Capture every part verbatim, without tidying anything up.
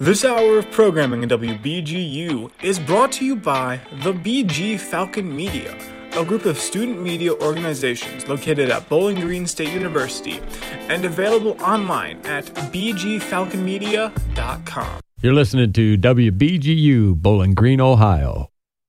This hour of programming in W B G U is brought to you by the B G Falcon Media, a group of student media organizations located at Bowling Green State University and available online at b g falcon media dot com. You're listening to W B G U, Bowling Green, Ohio.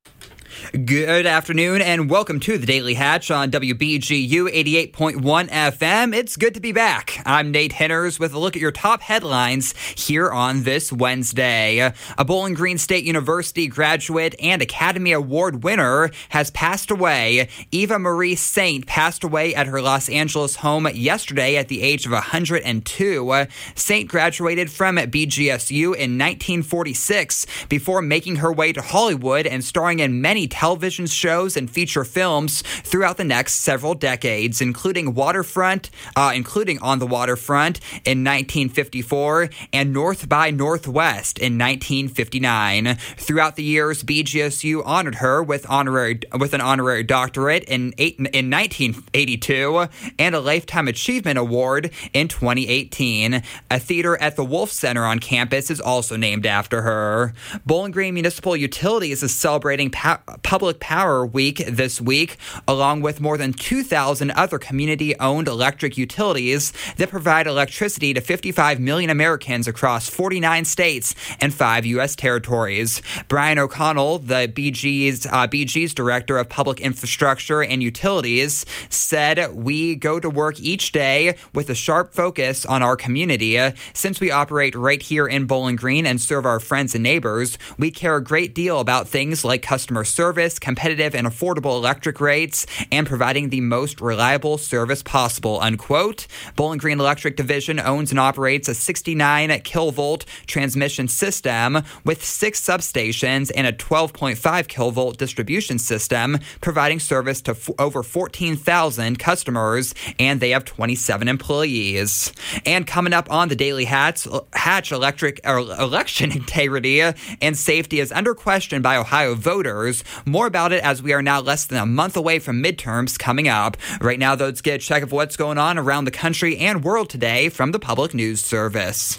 Good afternoon and welcome to the Daily Hatch on W B G U eighty-eight point one F M. It's good to be back. I'm Nate Henners with a look at your top headlines here on this Wednesday. A Bowling Green State University graduate and Academy Award winner has passed away. Eva Marie Saint passed away at her Los Angeles home yesterday at the age of one hundred two. Saint graduated from B G S U in nineteen forty-six before making her way to Hollywood and starring in many television shows and feature films throughout the next several decades, including Waterfront, uh, including On the Waterfront in nineteen fifty-four and North by Northwest in nineteen fifty-nine. Throughout the years, B G S U honored her with honorary with an honorary doctorate in eight, in nineteen eighty-two and a Lifetime Achievement Award in twenty eighteen. A theater at the Wolf Center on campus is also named after her. Bowling Green Municipal Utilities is celebrating pa- Public Power Week this week, along with more than two thousand other community-owned electric utilities that provide electricity to fifty-five million Americans across forty-nine states and five U S territories. Brian O'Connell, the B G's uh, B G's Director of Public Infrastructure and Utilities, said, "We go to work each day with a sharp focus on our community. Since we operate right here in Bowling Green and serve our friends and neighbors, we care a great deal about things like customer service, competitive and affordable electric rates, and providing the most reliable service possible," unquote. Bowling Green Electric Division owns and operates a sixty-nine kilovolt transmission system with six substations and a twelve point five kilovolt distribution system, providing service to f- over fourteen thousand customers, and they have twenty-seven employees. And coming up on the Daily Hatch, Hatch electric or election integrity and safety is under question by Ohio voters. More about it as we are now less than a month away from midterms coming up. Right now, though, let's get a check of what's going on around the country and world today from the Public News Service.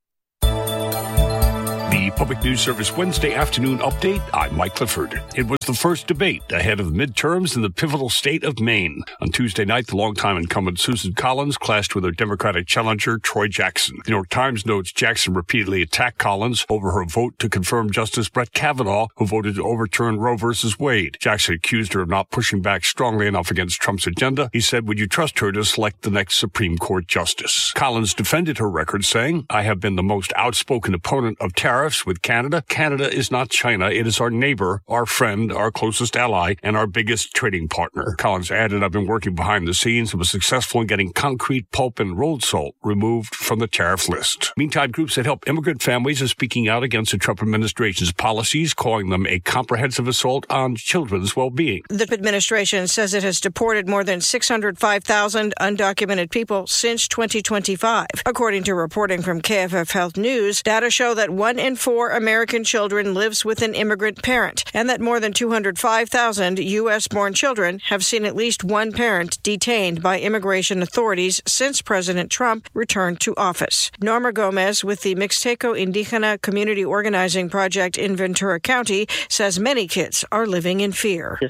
The Public News Service Wednesday afternoon update. I'm Mike Clifford. It was the first debate ahead of the midterms in the pivotal state of Maine. On Tuesday night, the longtime incumbent Susan Collins clashed with her Democratic challenger, Troy Jackson. The New York Times notes Jackson repeatedly attacked Collins over her vote to confirm Justice Brett Kavanaugh, who voted to overturn Roe versus Wade. Jackson accused her of not pushing back strongly enough against Trump's agenda. He said, "Would you trust her to select the next Supreme Court justice?" Collins defended her record, saying, "I have been the most outspoken opponent of tariffs with Canada. Canada is not China. It is our neighbor, our friend, our closest ally, and our biggest trading partner." Collins added, "I've been working behind the scenes and was successful in getting concrete, pulp, and rolled salt removed from the tariff list." Meantime, groups that help immigrant families are speaking out against the Trump administration's policies, calling them a comprehensive assault on children's well-being. The administration says it has deported more than six hundred five thousand undocumented people since twenty twenty-five. According to reporting from K F F Health News, data show that one in four American children lives with an immigrant parent, and that more than two hundred five thousand U S-born children have seen at least one parent detained by immigration authorities since President Trump returned to office. Norma Gomez with the Mixteco Indígena Community Organizing Project in Ventura County says many kids are living in fear.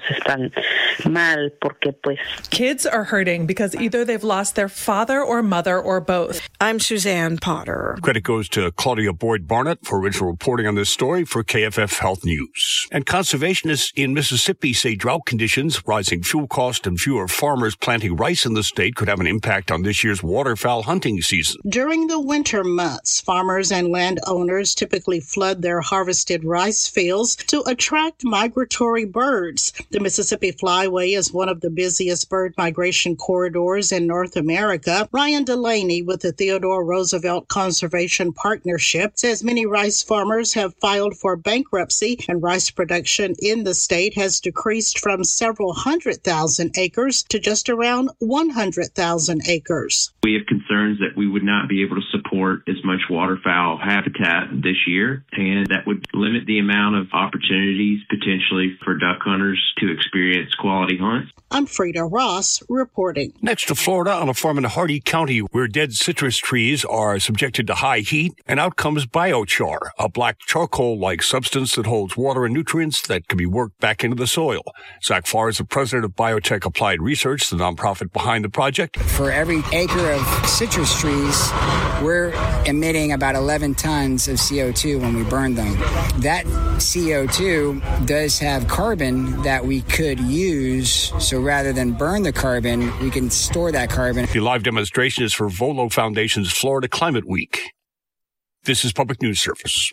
Kids are hurting because either they've lost their father or mother or both. I'm Suzanne Potter. Credit goes to Claudia Boyd Barnett for original reporting on this story for K F F Health News. And conservationists in Mississippi say drought conditions, rising fuel costs, and fewer farmers planting rice in the state could have an impact on this year's waterfowl hunting season. During the winter months, farmers and landowners typically flood their harvested rice fields to attract migratory birds. The Mississippi Flyway is one of the busiest bird migration corridors in North America. Ryan Delaney with the Theodore Roosevelt Conservation Partnership says many rice farmers have filed for bankruptcy, and rice production in the state has decreased from several hundred thousand acres to just around one hundred thousand acres. We have concerns that we would not be able to support support as much waterfowl habitat this year, and that would limit the amount of opportunities potentially for duck hunters to experience quality hunts. I'm Frida Ross reporting. Next to Florida, on a farm in Hardee County where dead citrus trees are subjected to high heat, and out comes biochar, a black charcoal-like substance that holds water and nutrients that can be worked back into the soil. Zach Farr is the president of Biotech Applied Research, the nonprofit behind the project. For every acre of citrus trees, we're emitting about eleven tons of C O two when we burn them. That C O two does have carbon that we could use, so rather than burn the carbon, we can store that carbon. The live demonstration is for Volo Foundation's Florida Climate Week. This is Public News Service.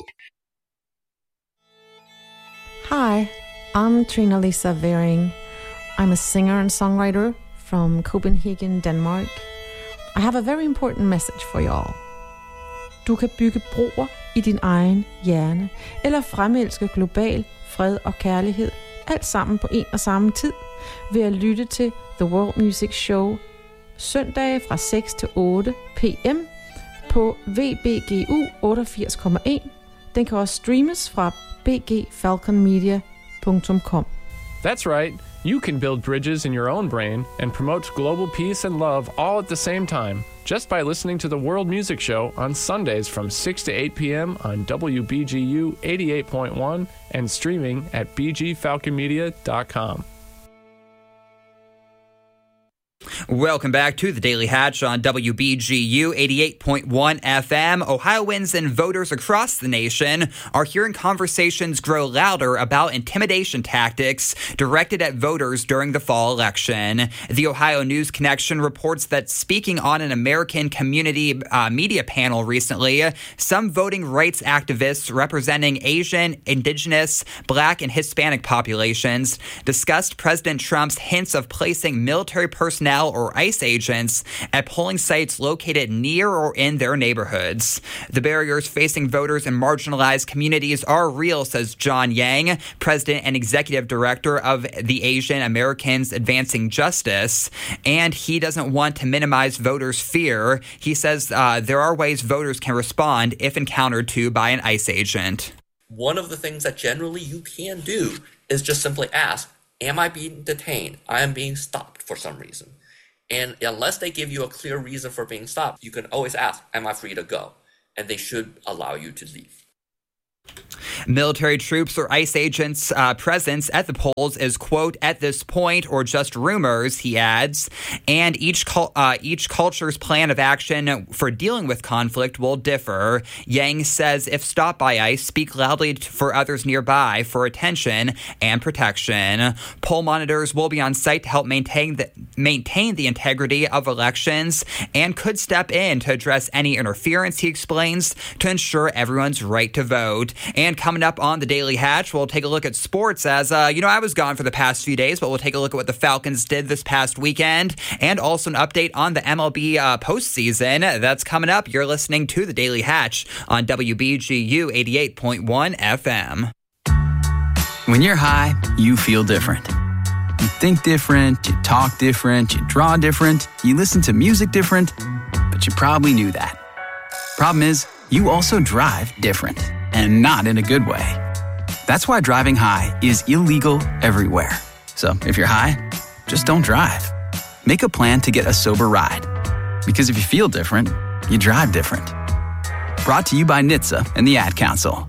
Hi, I'm Trina Lisa Vering. I'm a singer and songwriter from Copenhagen, Denmark. I have a very important message for y'all. Du kan bygge broer i din egen hjerne, eller fremelske global fred og kærlighed, alt sammen på en og samme tid, ved at lytte til The World Music Show søndage fra seks til otte p m på V B G U otteogfirs komma en. Den kan også streames fra b g falcon media punktum com. That's right. You can build bridges in your own brain and promote global peace and love all at the same time, just by listening to the World Music Show on Sundays from six to eight p m on W B G U eighty-eight point one and streaming at b g falcon media dot com. Welcome back to the Daily Hatch on W B G U eighty-eight point one F M. Ohioans and voters across the nation are hearing conversations grow louder about intimidation tactics directed at voters during the fall election. The Ohio News Connection reports that speaking on an American community uh, media panel recently, some voting rights activists representing Asian, Indigenous, Black, and Hispanic populations discussed President Trump's hints of placing military personnel or ICE agents at polling sites located near or in their neighborhoods. The barriers facing voters in marginalized communities are real, says John Yang, president and executive director of the Asian Americans Advancing Justice, and he doesn't want to minimize voters' fear. He says uh, there are ways voters can respond if encountered to by an ICE agent. One of the things that generally you can do is just simply ask, am I being detained? I am being stopped for some reason. And unless they give you a clear reason for being stopped, you can always ask, am I free to go? And they should allow you to leave. Military troops or ICE agents' uh, presence at the polls is, quote, at this point or just rumors, he adds, and each cul- uh, each culture's plan of action for dealing with conflict will differ. Yang says if stopped by ICE, speak loudly for others nearby for attention and protection. Poll monitors will be on site to help maintain the, maintain the integrity of elections and could step in to address any interference, he explains, to ensure everyone's right to vote. And coming up on the Daily Hatch, we'll take a look at sports as, uh, you know, I was gone for the past few days, but we'll take a look at what the Falcons did this past weekend and also an update on the M L B uh, postseason. That's coming up. You're listening to the Daily Hatch on W B G U eighty-eight point one F M. When you're high, you feel different. You think different, you talk different, you draw different, you listen to music different, but you probably knew that. Problem is, you also drive different. And not in a good way. That's why driving high is illegal everywhere. So if you're high, just don't drive. Make a plan to get a sober ride. Because if you feel different, you drive different. Brought to you by N H T S A and the Ad Council.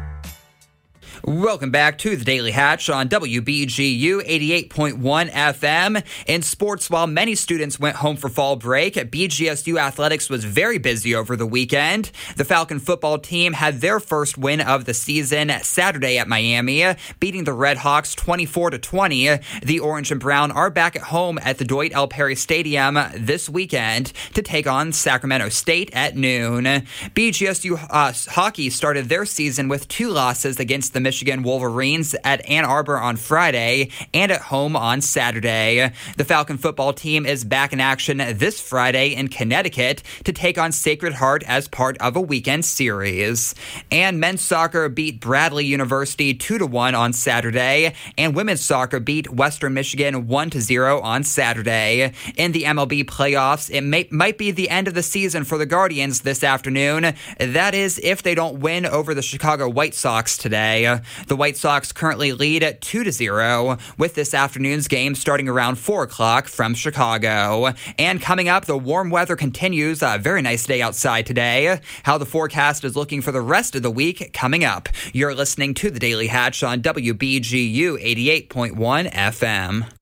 Welcome back to the Daily Hatch on W B G U eighty-eight point one F M. In sports, while many students went home for fall break, B G S U athletics was very busy over the weekend. The Falcon football team had their first win of the season Saturday at Miami, beating the Red Hawks twenty-four to twenty. The Orange and Brown are back at home at the Dwight L. Perry Stadium this weekend to take on Sacramento State at noon. B G S U uh, hockey started their season with two losses against the Michigan Wolverines at Ann Arbor on Friday and at home on Saturday. The Falcon football team is back in action this Friday in Connecticut to take on Sacred Heart as part of a weekend series. And men's soccer beat Bradley University two to one on Saturday, and women's soccer beat Western Michigan one to zero on Saturday. In the M L B playoffs, it may, might be the end of the season for the Guardians this afternoon. That is if they don't win over the Chicago White Sox today. The White Sox currently lead at two to zero, with this afternoon's game starting around four o'clock from Chicago. And coming up, the warm weather continues. A very nice day outside today. How the forecast is looking for the rest of the week coming up. You're listening to The Daily Hatch on W B G U eighty-eight point one F M.